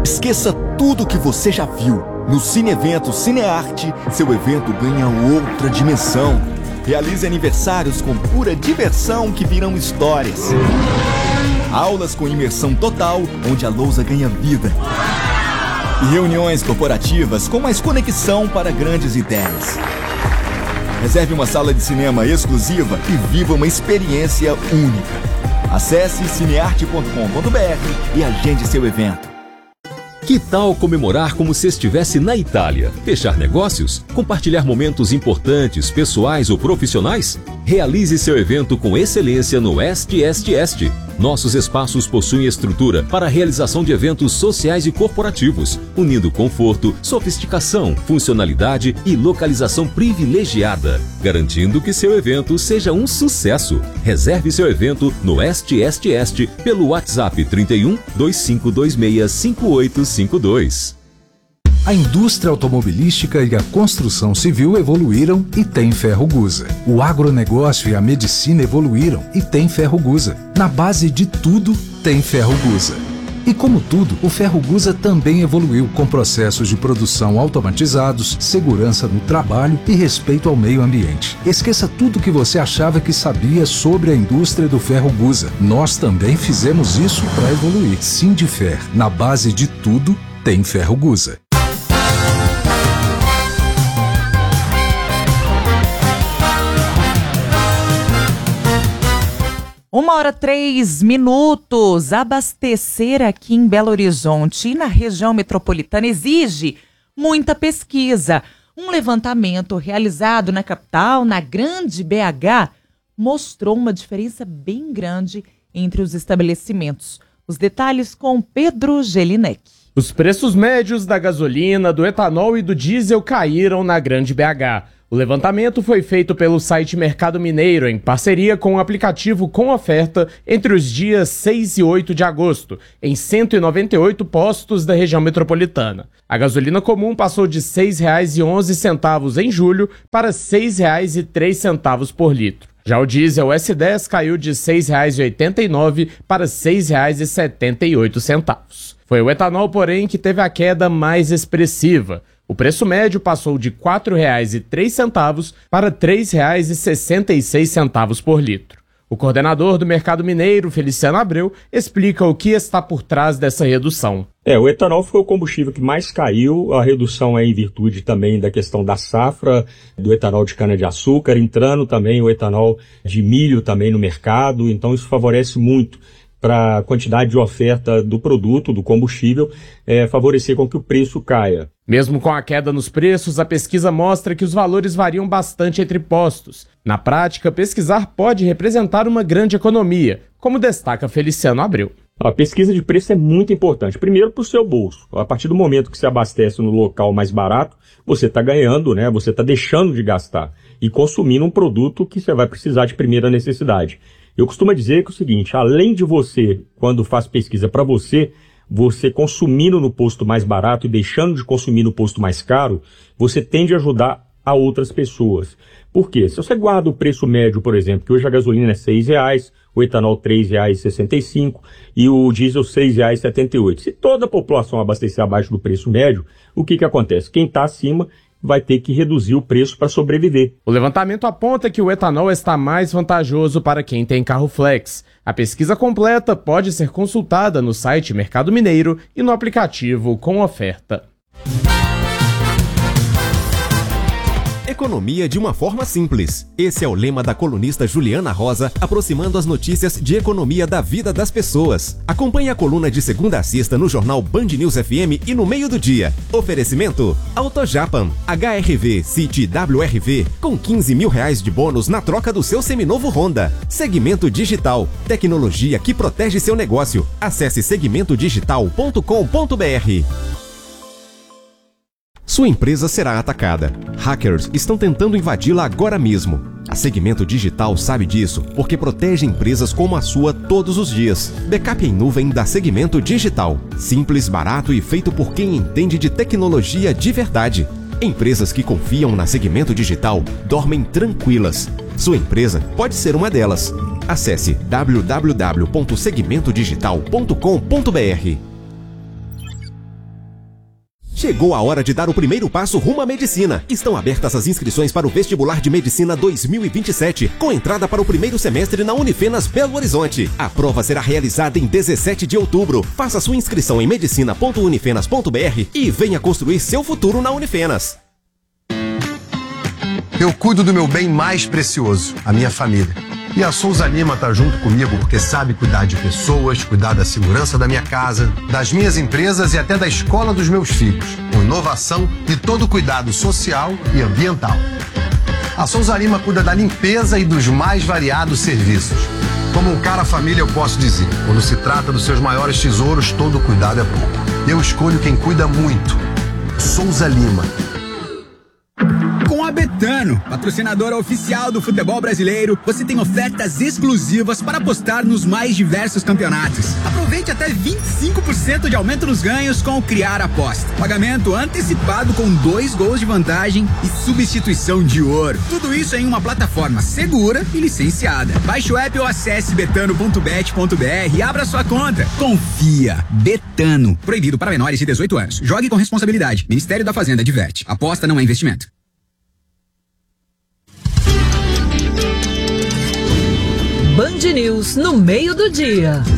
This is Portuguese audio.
Esqueça tudo que você já viu. No Cine Evento Cinearte, seu evento ganha outra dimensão. Realize aniversários com pura diversão que virão histórias. Aulas com imersão total, onde a lousa ganha vida. E reuniões corporativas com mais conexão para grandes ideias. Reserve uma sala de cinema exclusiva e viva uma experiência única. Acesse cinearte.com.br e agende seu evento. Que tal comemorar como se estivesse na Itália? Fechar negócios? Compartilhar momentos importantes, pessoais ou profissionais? Realize seu evento com excelência no Est. Nossos espaços possuem estrutura para a realização de eventos sociais e corporativos, unindo conforto, sofisticação, funcionalidade e localização privilegiada, garantindo que seu evento seja um sucesso. Reserve seu evento no Est pelo WhatsApp 31 2526 5852. A indústria automobilística e a construção civil evoluíram e tem Ferrogusa. O agronegócio e a medicina evoluíram e tem Ferrogusa. Na base de tudo, tem Ferrogusa. E como tudo, o Ferrogusa também evoluiu com processos de produção automatizados, segurança no trabalho e respeito ao meio ambiente. Esqueça tudo que você achava que sabia sobre a indústria do Ferrogusa. Nós também fizemos isso para evoluir. Sindifer, na base de tudo, tem Ferrogusa. 1h03. Abastecer aqui em Belo Horizonte e na região metropolitana exige muita pesquisa. Um levantamento realizado na capital, na grande BH, mostrou uma diferença bem grande entre os estabelecimentos. Os detalhes com Pedro Gelinek. Os preços médios da gasolina, do etanol e do diesel caíram na grande BH. O levantamento foi feito pelo site Mercado Mineiro, em parceria com o aplicativo Com Oferta, entre os dias 6 e 8 de agosto, em 198 postos da região metropolitana. A gasolina comum passou de R$ 6,11 em julho para R$ 6,03 por litro. Já o diesel S10 caiu de R$ 6,89 para R$ 6,78. Foi o etanol, porém, que teve a queda mais expressiva. O preço médio passou de R$ 4,03 para R$ 3,66 por litro. O coordenador do Mercado Mineiro, Feliciano Abreu, explica o que está por trás dessa redução. O etanol foi o combustível que mais caiu, a redução é em virtude também da questão da safra, do etanol de cana-de-açúcar, entrando também o etanol de milho também no mercado, então isso favorece muito para a quantidade de oferta do produto, do combustível, favorecer com que o preço caia. Mesmo com a queda nos preços, a pesquisa mostra que os valores variam bastante entre postos. Na prática, pesquisar pode representar uma grande economia, como destaca Feliciano Abreu. A pesquisa de preço é muito importante. Primeiro, para o seu bolso. A partir do momento que você abastece no local mais barato, você está ganhando, né? Você está deixando de gastar e consumindo um produto que você vai precisar de primeira necessidade. Eu costumo dizer que é o seguinte, além de você, quando faz pesquisa para você consumindo no posto mais barato e deixando de consumir no posto mais caro, você tende a ajudar a outras pessoas. Por quê? Se você guarda o preço médio, por exemplo, que hoje a gasolina é R$ 6,00, o etanol R$ 3,65 e o diesel R$ 6,78. Se toda a população abastecer abaixo do preço médio, o que acontece? Quem está acima vai ter que reduzir o preço para sobreviver. O levantamento aponta que o etanol está mais vantajoso para quem tem carro flex. A pesquisa completa pode ser consultada no site Mercado Mineiro e no aplicativo Com Oferta. Economia de uma forma simples. Esse é o lema da colunista Juliana Rosa, aproximando as notícias de economia da vida das pessoas. Acompanhe a coluna de segunda a sexta no jornal Band News FM e no meio do dia. Oferecimento AutoJapan, HRV City WRV, com R$15 mil de bônus na troca do seu seminovo Honda. Segmento Digital, tecnologia que protege seu negócio. Acesse segmentodigital.com.br. Sua empresa será atacada. Hackers estão tentando invadi-la agora mesmo. A Segmento Digital sabe disso, porque protege empresas como a sua todos os dias. Backup em nuvem da Segmento Digital. Simples, barato e feito por quem entende de tecnologia de verdade. Empresas que confiam na Segmento Digital dormem tranquilas. Sua empresa pode ser uma delas. Acesse www.segmentodigital.com.br. Chegou a hora de dar o primeiro passo rumo à medicina. Estão abertas as inscrições para o Vestibular de Medicina 2027, com entrada para o primeiro semestre na Unifenas Belo Horizonte. A prova será realizada em 17 de outubro. Faça sua inscrição em medicina.unifenas.br e venha construir seu futuro na Unifenas. Eu cuido do meu bem mais precioso, a minha família. E a Souza Lima tá junto comigo porque sabe cuidar de pessoas, cuidar da segurança da minha casa, das minhas empresas e até da escola dos meus filhos, com inovação e todo cuidado social e ambiental. A Souza Lima cuida da limpeza e dos mais variados serviços. Como um cara família eu posso dizer, quando se trata dos seus maiores tesouros, todo cuidado é pouco. Eu escolho quem cuida muito. Souza Lima. Com a Betano, patrocinadora oficial do futebol brasileiro, você tem ofertas exclusivas para apostar nos mais diversos campeonatos. Aproveite até 25% de aumento nos ganhos com o Criar Aposta. Pagamento antecipado com 2 gols de vantagem e substituição de ouro. Tudo isso em uma plataforma segura e licenciada. Baixe o app ou acesse betano.bet.br e abra sua conta. Confia. Betano. Proibido para menores de 18 anos. Jogue com responsabilidade. Ministério da Fazenda adverte. Aposta não é investimento. Band News no meio do dia.